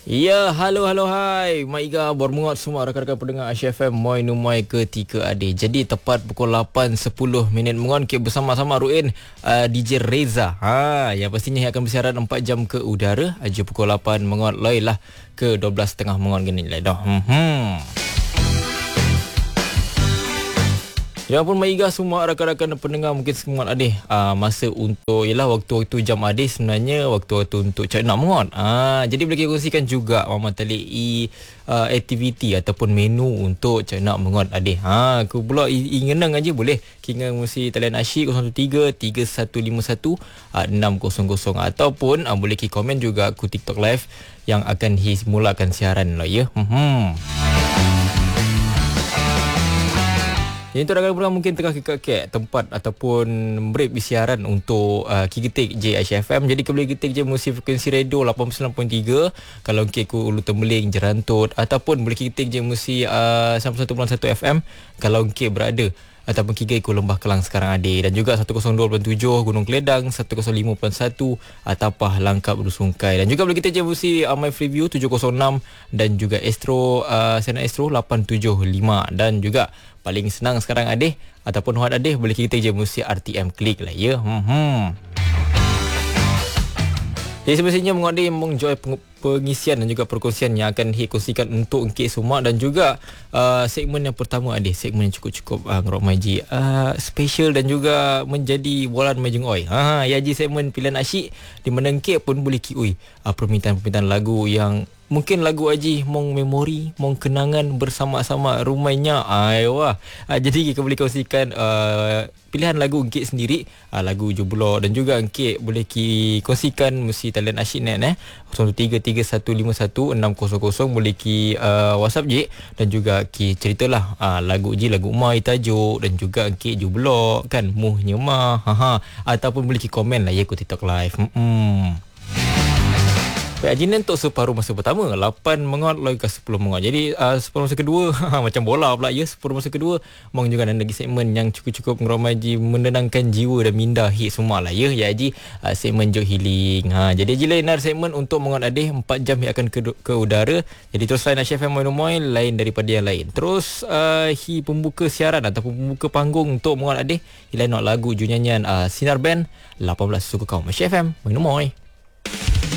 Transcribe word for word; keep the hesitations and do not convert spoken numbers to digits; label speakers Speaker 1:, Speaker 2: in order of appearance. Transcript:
Speaker 1: Ya, halo halo hai. Maiga bermuat semua rakan-rakan pendengar Aisyah F M Moi Numai ketika adik. Jadi tepat pukul lapan sepuluh minit mengon ke bersama-sama Ruin uh, D J Reza. Ha, yang pastinya akan bersiaran empat jam ke udara. Aja pukul lapan mengon lah ke dua belas tiga puluh mengon gini lah dah. Hmm. Ya pun Maiga semua rakan-rakan pendengar mungkin semua ada uh, masa untuk ialah waktu-waktu jam adik sebenarnya waktu-waktu untuk cak nak mengon. Ah jadi boleh kita kongsikan juga Mama Talik i uh, aktiviti ataupun menu untuk cak nak mengon adik. Ha aku pula ingenang aja boleh kinga mesti talian asyik kosong tiga tiga satu lima satu enam kosong kosong ataupun uh, boleh ki komen juga aku TikTok live yang akan hi mulakan siaran lah ya. Hmm. Yang itu rakan-rakan mungkin tengah kekak tempat ataupun break bersiaran untuk uh, Kigetik J Aisyah F M. Jadi boleh ketik je musim frekuensi radio lapan puluh sembilan perpuluhan tiga kalau ke ku Ulu Tembeling, Jerantut, ataupun boleh ketik je musim uh, sembilan puluh satu perpuluhan satu F M kalau ke berada ataupun Kigai ku Lembah Kelang sekarang ada, dan juga seratus dua perpuluhan tujuh Gunung Keledang, seratus lima perpuluhan satu Atapah Langkap Rusungkai, dan juga boleh kita je musim uh, My Freeview tujuh kosong enam dan juga Astro uh, Siaran Astro lapan tujuh lima, dan juga paling senang sekarang adeh ataupun hot adeh boleh kita je musim R T M Klik lah ya. Hmm. hmm. Jadi sebenarnya mengadih mengenjoy pengisian dan juga perkongsian yang akan dikongsikan untuk engkau semua, dan juga uh, segmen yang pertama ada segmen yang cukup-cukup uh, ngerok maji uh, special dan juga menjadi bolan majeng oi. Ha ya ji segmen pilihan asyik di mana engkau pun boleh ki oi uh, permintaan-permintaan lagu yang mungkin lagu aji mong memori, mong kenangan bersama-sama rumainya. Ai wah. Uh, jadi kita boleh kongsikan uh, pilihan lagu engkau sendiri, uh, lagu jublo, dan juga engkau boleh ki kongsikan mesti talian asyik net eh kosong tiga tiga satu lima satu enam kosong kosong, boleh ki uh, WhatsApp je, dan juga ki ceritalah uh, lagu je lagu mai tajuk, dan juga engkau jublo kan muhnya mah ha ha, ataupun boleh ki komen lah ya ku TikTok live. Hmm. Baik, ajinan untuk separuh masa pertama lapan mengot lagi ke sepuluh mengot. Jadi uh, separuh masa kedua macam bola pula ya. Separuh masa kedua mong juga ada lagi segmen yang cukup-cukup ngeromaji menenangkan jiwa dan minda hit semua lah ya. Ya Haji uh, segmen Joe Healing. Ha jadi Haji lain segmen untuk mengot adeh empat jam yang akan ke, ke udara. Jadi terus lain Aisyah F M Moy lain daripada yang lain. Terus uh, hi pembuka siaran ataupun pembuka panggung untuk mengot adeh. Hilain nak lagu junyanyian uh, Sinar Band lapan belas suku kaum Aisyah F M Moy.